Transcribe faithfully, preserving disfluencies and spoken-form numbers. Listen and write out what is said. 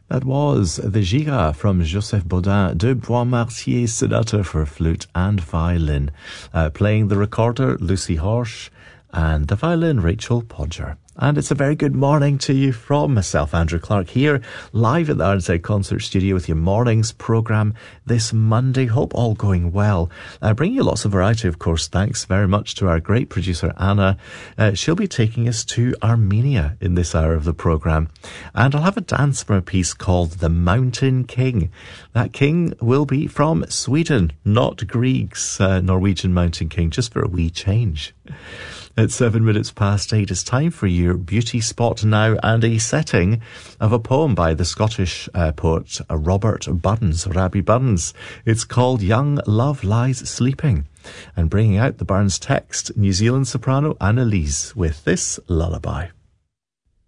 That was the Giga from Joseph Baudin, de Boismartier Sonata for flute and violin. Uh, playing the recorder, Lucy Horsch, and the violin, Rachel Podger. And it's a very good morning to you from myself, Andrew Clark, here live at the Ironside Concert Studio with your morning's programme this Monday. Hope all going well. Uh, bringing you lots of variety, of course. Thanks very much to our great producer, Anna. Uh, she'll be taking us to Armenia in this hour of the programme. And I'll have a dance from a piece called The Mountain King. That king will be from Sweden, not Grieg's uh, Norwegian Mountain King, just for a wee change. At seven minutes past eight, it's time for your beauty spot now, and a setting of a poem by the Scottish uh, poet uh, Robert Burns, Rabbie Burns. It's called Young Love Lies Sleeping. And bringing out the Burns text, New Zealand soprano Annalise with this lullaby.